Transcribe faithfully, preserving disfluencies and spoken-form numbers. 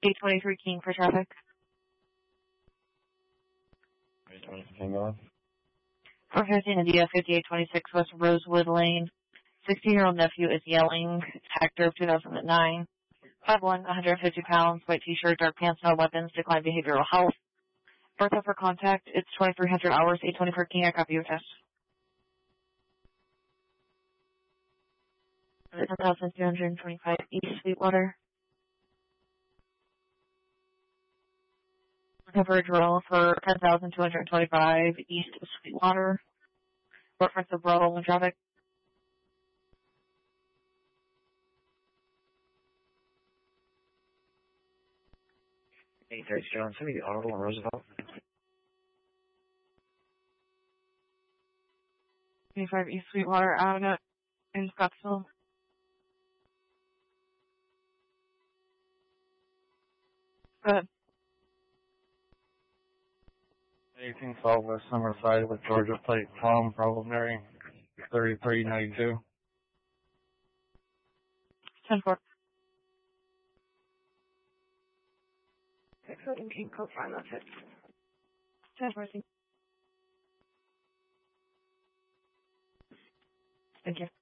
eight twenty-three King for traffic. eight twenty-three King going. four fifteen India, fifty-eight twenty-six West Rosewood Lane. sixteen-year-old nephew is yelling. Actor of two thousand nine. five one, one hundred fifty pounds, white t-shirt, dark pants, no weapons, declined behavioral health. Birth for contact, it's twenty-three hundred hours, eight twenty-four King, I copy your test. ten thousand two hundred twenty-five East Sweetwater. Coverage roll for ten thousand two hundred twenty-five East Sweetwater. Reference of roll and traffic. eight thirty Jones, send me the audible on Roosevelt. twenty-five East Sweetwater Avenue in Scottsville. Good. eighteen twelve West Summerside with Georgia Plate Palm, Bravo Mary, thirty-three ninety-two. ten four. Excellent, you can code find that hit. ten four. Thank you.